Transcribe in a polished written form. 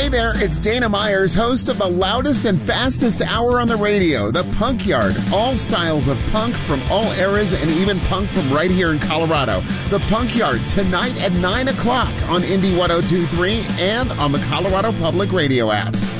Hey there, it's Dana Myers, host of the loudest and fastest hour on the radio, The Punk Yard. All styles of punk from all eras and even punk from right here in Colorado. The Punk Yard, tonight at 9 o'clock on Indie 102.3 and on the Colorado Public Radio app.